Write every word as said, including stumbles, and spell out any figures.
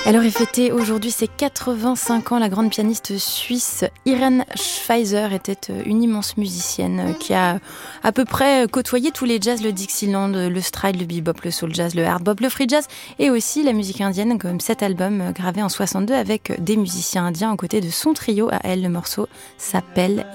Elle aurait fêté aujourd'hui ses quatre-vingt-cinq ans. La grande pianiste suisse Irene Schweizer était une immense musicienne qui a à peu près côtoyé tous les jazz, le Dixieland, le stride, le bebop, le soul jazz, le hard bop, le free jazz et aussi la musique indienne, comme cet album gravé en soixante-deux avec des musiciens indiens aux côtés de son trio à elle. Le morceau s'appelle